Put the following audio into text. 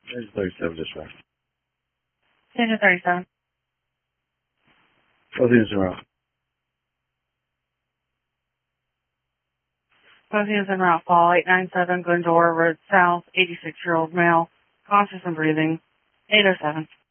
There's 37 dispatch. Station 37. Both units in route. Both units en route. Fall 897 Glendora Road South. 86-year-old male. Conscious and breathing. 807.